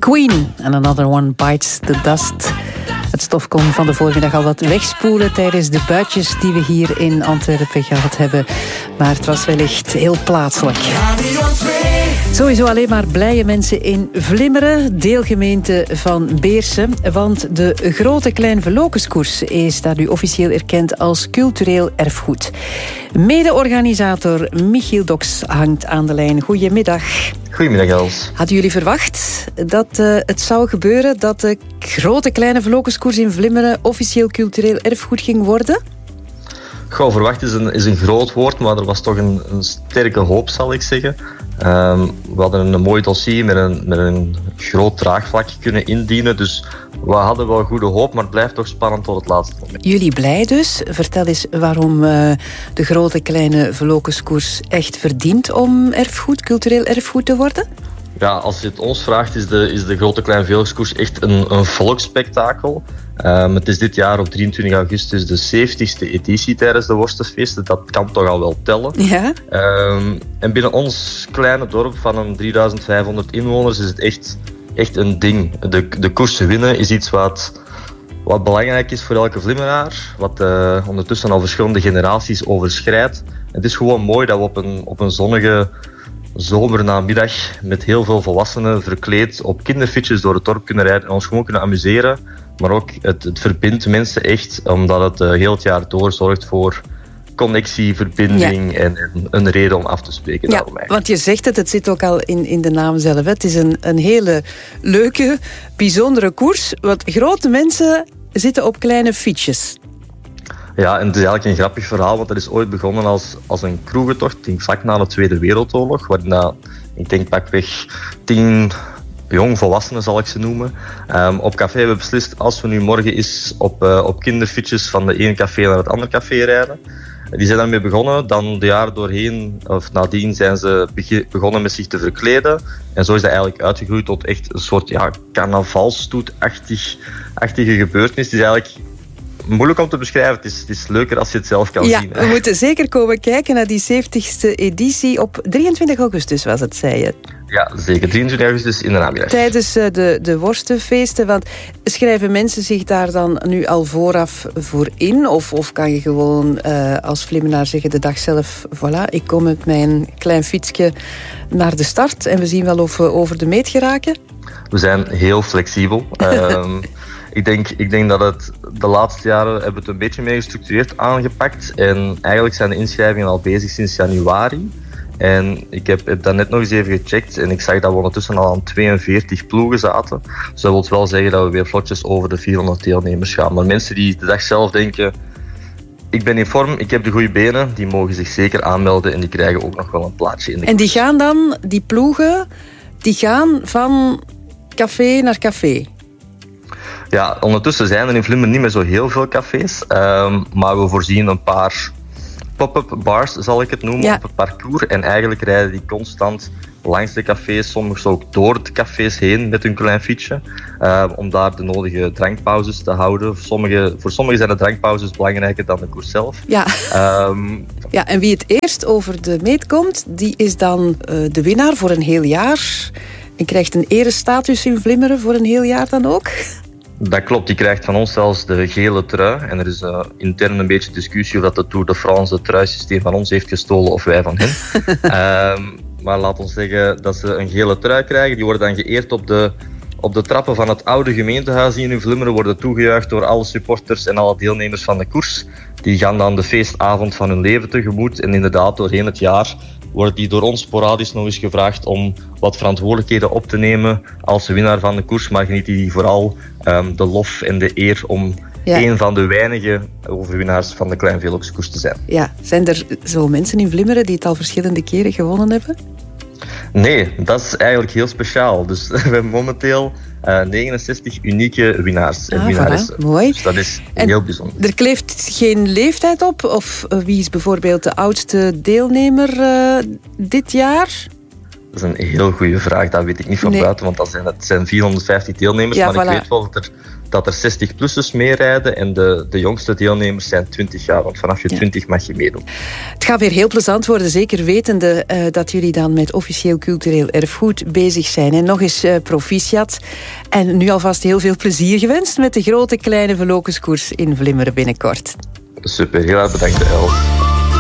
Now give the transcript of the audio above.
Queen and Another One Bites the Dust. Het stof kon van de voormiddag al wat wegspoelen tijdens de buitjes die we hier in Antwerpen gehad hebben. Maar het was wellicht heel plaatselijk. Sowieso alleen maar blije mensen in Vlimmeren, deelgemeente van Beersen. Want de Grote Klein Velokenskoers is daar nu officieel erkend als cultureel erfgoed. Mede-organisator Michiel Doks hangt aan de lijn. Goedemiddag. Goedemiddag, Els. Hadden jullie verwacht dat het zou gebeuren dat de Grote Kleine Velokenskoers in Vlimmeren officieel cultureel erfgoed ging worden? Goh, verwacht is een groot woord, maar er was toch een sterke hoop, zal ik zeggen. We hadden een mooi dossier met een groot draagvlak kunnen indienen, dus we hadden wel goede hoop, maar het blijft toch spannend tot het laatste moment. Jullie blij dus. Vertel eens waarom de Grote Kleine Velokenskoers echt verdient om cultureel erfgoed te worden? Ja, als je het ons vraagt, is de Grote Kleine Velokenskoers echt een volksspektakel. Het is dit jaar op 23 augustus de 70ste editie tijdens de Worstenfeesten. Dat kan toch al wel tellen. Ja. En binnen ons kleine dorp van een 3500 inwoners is het echt een ding. De koers winnen is iets wat belangrijk is voor elke Vlimmeraar. Wat ondertussen al verschillende generaties overschrijdt. Het is gewoon mooi dat we op een zonnige zomernamiddag met heel veel volwassenen verkleed op kinderfietsjes door het dorp kunnen rijden en ons gewoon kunnen amuseren. Maar ook het verbindt mensen echt, omdat het heel het jaar door zorgt voor connectie, verbinding en een reden om af te spreken. Ja, want je zegt het zit ook al in de naam zelf. Het is een hele leuke, bijzondere koers. Want grote mensen zitten op kleine fietsjes. Ja, en het is eigenlijk een grappig verhaal, want dat is ooit begonnen als een kroegentocht, vlak na de Tweede Wereldoorlog, waarin ik denk pakweg 10 jongvolwassenen, zal ik ze noemen, op café hebben beslist, als we nu morgen eens op kinderfietsjes van de ene café naar het andere café rijden. Die zijn daarmee begonnen, dan de jaren doorheen, of nadien zijn ze begonnen met zich te verkleden. En zo is dat eigenlijk uitgegroeid tot echt een soort carnavalsstoet-achtige gebeurtenis. Het is eigenlijk moeilijk om te beschrijven. Het is leuker als je het zelf kan zien. We moeten zeker komen kijken naar die 70ste editie op 23 augustus, was het, zei je? Ja, zeker. 23 augustus in de namiddag. Tijdens de Worstenfeesten. Want schrijven mensen zich daar dan nu al vooraf voor in? Of kan je gewoon als Vlimmenaar zeggen de dag zelf, voilà, ik kom met mijn klein fietsje naar de start en we zien wel of we over de meet geraken? We zijn heel flexibel. Ik denk dat het de laatste jaren hebben we het een beetje meer gestructureerd aangepakt. En eigenlijk zijn de inschrijvingen al bezig sinds januari. En ik heb dat net nog eens even gecheckt en ik zag dat we ondertussen al aan 42 ploegen zaten. Dus dat wil wel zeggen dat we weer vlotjes over de 400 deelnemers gaan. Maar mensen die de dag zelf denken, ik ben in vorm, ik heb de goede benen, die mogen zich zeker aanmelden en die krijgen ook nog wel een plaatsje in de koers. En die gaan dan, die ploegen, die gaan van café naar café? Ja, ondertussen zijn er in Vlimmeren niet meer zo heel veel cafés, maar we voorzien een paar pop-up bars, zal ik het noemen, op het parcours. En eigenlijk rijden die constant langs de cafés, soms ook door de cafés heen met hun klein fietsje, om daar de nodige drankpauzes te houden. Voor sommigen zijn de drankpauzes belangrijker dan de koers zelf. Ja. Ja, en wie het eerst over de meet komt, die is dan de winnaar voor een heel jaar. En krijgt een erestatus in Vlimmeren voor een heel jaar dan ook? Dat klopt, die krijgt van ons zelfs de gele trui. En er is intern een beetje discussie of dat de Tour de France het truisysteem van ons heeft gestolen of wij van hen. Maar laat ons zeggen dat ze een gele trui krijgen. Die worden dan geëerd op de trappen van het oude gemeentehuis hier in Vlimmeren. Worden toegejuicht door alle supporters en alle deelnemers van de koers. Die gaan dan de feestavond van hun leven tegemoet. En inderdaad, doorheen het jaar wordt die door ons sporadisch nog eens gevraagd om wat verantwoordelijkheden op te nemen als winnaar van de koers. Maar geniet die vooral de lof en de eer om een van de weinige overwinnaars van de Klein Velokenskoers te zijn. Ja, zijn er zo mensen in Vlimmeren die het al verschillende keren gewonnen hebben? Nee, dat is eigenlijk heel speciaal. Dus we hebben momenteel 69 unieke winnaars en winnarissen. Mooi. Dus dat is heel bijzonder. Er kleeft geen leeftijd op? Of wie is bijvoorbeeld de oudste deelnemer dit jaar? Dat is een heel goede vraag. Dat weet ik niet van buiten, want het zijn 450 deelnemers. Ja, maar voilà. Ik weet wel dat er 60-plussers meerijden en de jongste deelnemers zijn 20 jaar. Want vanaf je 20 mag je meedoen. Het gaat weer heel plezant worden, zeker wetende dat jullie dan met officieel cultureel erfgoed bezig zijn. En nog eens proficiat. En nu alvast heel veel plezier gewenst met de grote kleine verlokenskoers in Vlimmeren binnenkort. Super, heel erg bedankt Els.